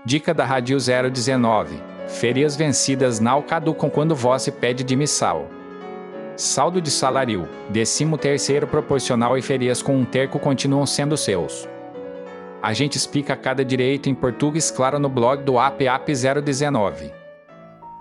Dica da Rádio 019. Férias vencidas não caducam quando você pede demissão. Saldo de salário, 13º proporcional e férias com um terço continuam sendo seus. A gente explica cada direito em português claro no blog do APAP 019.